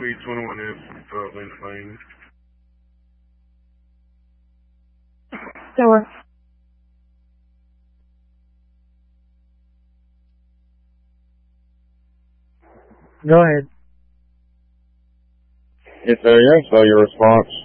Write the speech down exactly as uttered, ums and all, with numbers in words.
be twenty-one F, uh, Lynn Flames. Sure. Go ahead. Yes, sir. Yes, so your response.